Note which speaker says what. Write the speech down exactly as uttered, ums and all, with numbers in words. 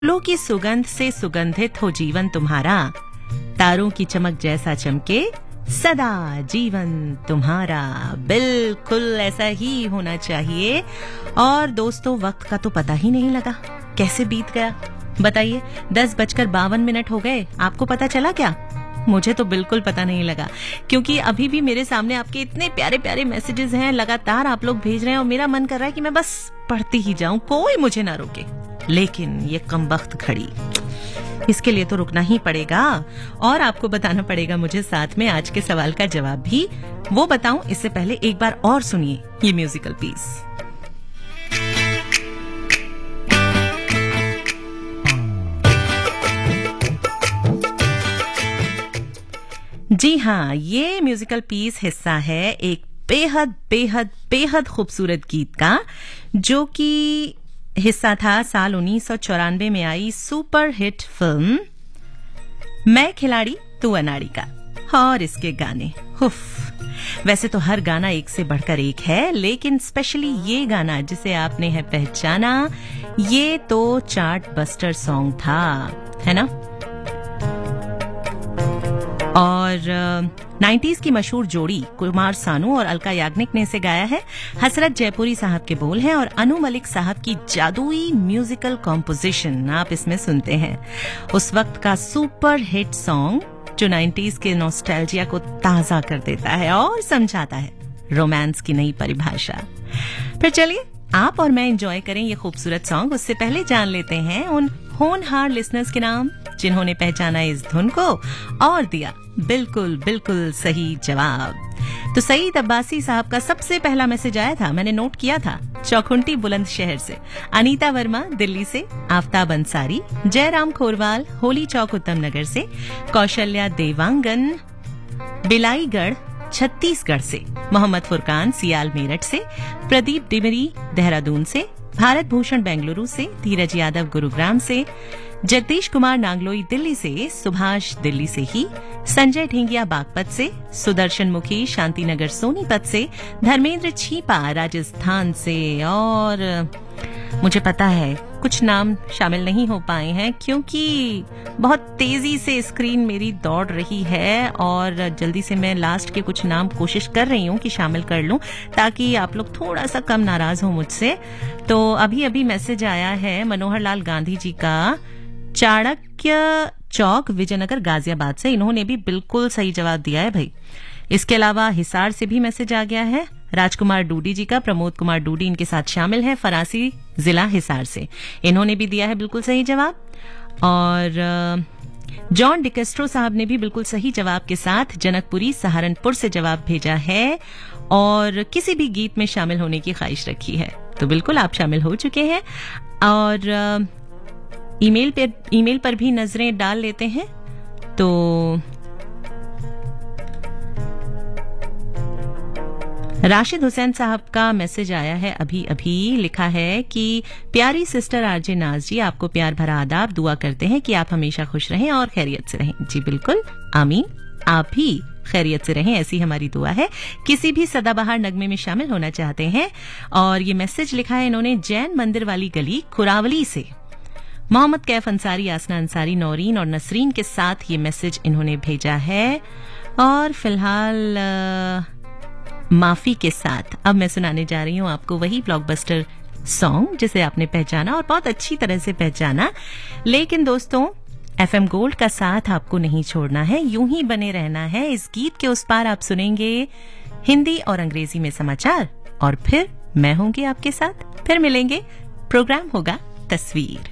Speaker 1: फूलों की सुगंध से सुगंधित हो जीवन तुम्हारा, तारों की चमक जैसा चमके सदा जीवन तुम्हारा। बिल्कुल ऐसा ही होना चाहिए। और दोस्तों, वक्त का तो पता ही नहीं लगा, कैसे बीत गया बताइए। दस बजकर बावन मिनट हो गए, आपको पता चला क्या? मुझे तो बिल्कुल पता नहीं लगा, क्योंकि अभी भी मेरे सामने आपके इतने प्यारे प्यारे मैसेजेस हैं, लगातार आप लोग भेज रहे हैं और मेरा मन कर रहा है कि मैं बस पढ़ती ही जाऊं, कोई मुझे ना रोके। लेकिन ये कमबख्त घड़ी, इसके लिए तो रुकना ही पड़ेगा और आपको बताना पड़ेगा मुझे साथ में आज के सवाल का जवाब भी। वो बताऊं इससे पहले एक बार और सुनिए ये म्यूजिकल पीस। जी हाँ, ये म्यूजिकल पीस हिस्सा है एक बेहद बेहद बेहद खूबसूरत गीत का, जो कि हिस्सा था साल उन्नीस सौ चौरानवे में आई सुपर हिट फिल्म मैं खिलाड़ी तू अनाड़ी का। और इसके गाने, हुफ, वैसे तो हर गाना एक से बढ़कर एक है, लेकिन स्पेशली ये गाना जिसे आपने है पहचाना, ये तो चार्ट बस्टर सॉन्ग था, है ना। और नाइंटीज़ की मशहूर जोड़ी कुमार सानू और अलका याग्निक ने इसे गाया है। हसरत जयपुरी साहब के बोल हैं और अनु मलिक साहब की जादुई म्यूजिकल कॉम्पोजिशन आप इसमें सुनते हैं। उस वक्त का सुपर हिट सॉन्ग जो नाइंटीज़ के नॉस्टैल्जिया को ताजा कर देता है और समझाता है रोमांस की नई परिभाषा। फिर चलिए आप और मैं एंजॉय करें ये खूबसूरत सॉन्ग। उससे पहले जान लेते हैं उन होनहार लिसनर्स के नाम जिन्होंने पहचाना इस धुन को और दिया बिल्कुल बिल्कुल सही जवाब। तो सईद अब्बासी साहब का सबसे पहला मैसेज आया था, मैंने नोट किया था, चौखुंटी बुलंदशहर से। अनीता वर्मा दिल्ली से, आफ्ताब अंसारी, जयराम खोरवाल होली चौक उत्तम नगर से, कौशल्या देवांगन बिलाईगढ़ छत्तीसगढ़ से, मोहम्मद फुरकान सियाल मेरठ से, प्रदीप डिमरी देहरादून से, भारत भूषण बेंगलुरु से, धीरज यादव गुरुग्राम से, जगदीश कुमार नांगलोई दिल्ली से, सुभाष दिल्ली से ही, संजय ढेंगिया बागपत से, सुदर्शन मुखी शांतिनगर सोनीपत से, धर्मेंद्र छीपा राजस्थान से। और मुझे पता है कुछ नाम शामिल नहीं हो पाए हैं क्योंकि बहुत तेजी से स्क्रीन मेरी दौड़ रही है और जल्दी से मैं लास्ट के कुछ नाम कोशिश कर रही हूँ कि शामिल कर लूं ताकि आप लोग थोड़ा सा कम नाराज हो मुझसे। तो अभी अभी मैसेज आया है मनोहर लाल गांधी जी का, चाणक्य चौक विजयनगर गाजियाबाद से। इन्होंने भी बिल्कुल सही जवाब दिया है भाई। इसके अलावा हिसार से भी मैसेज आ गया है, राजकुमार डूडी जी का, प्रमोद कुमार डूडी इनके साथ शामिल है, फरासी जिला हिसार से। इन्होंने भी दिया है बिल्कुल सही जवाब। और जॉन डिकेस्ट्रो साहब ने भी बिल्कुल सही जवाब के साथ जनकपुरी सहारनपुर से जवाब भेजा है और किसी भी गीत में शामिल होने की ख्वाहिश रखी है। तो बिल्कुल आप शामिल हो चुके हैं। और ईमेल पे ईमेल पर भी नजरें डाल लेते हैं। तो राशिद हुसैन साहब का मैसेज आया है अभी अभी, लिखा है कि प्यारी सिस्टर आरजे नाज जी, आपको प्यार भरा आदाब, दुआ करते हैं कि आप हमेशा खुश रहें और खैरियत से रहें। जी बिल्कुल, आमीन, आप भी खैरियत से रहें, ऐसी हमारी दुआ है। किसी भी सदाबहार नगमे में शामिल होना चाहते हैं। और ये मैसेज लिखा है इन्होंने जैन मंदिर वाली गली खुरावली से। मोहम्मद कैफ अंसारी, आसना अंसारी, नौरीन और नसरीन के साथ ये मैसेज इन्होंने भेजा है। और फिलहाल माफी के साथ अब मैं सुनाने जा रही हूँ आपको वही ब्लॉकबस्टर सॉन्ग जिसे आपने पहचाना और बहुत अच्छी तरह से पहचाना। लेकिन दोस्तों, एफएम गोल्ड का साथ आपको नहीं छोड़ना है, यूं ही बने रहना है। इस गीत के उस पार आप सुनेंगे हिंदी और अंग्रेजी में समाचार और फिर मैं होंगी आपके साथ। फिर मिलेंगे, प्रोग्राम होगा तस्वीर।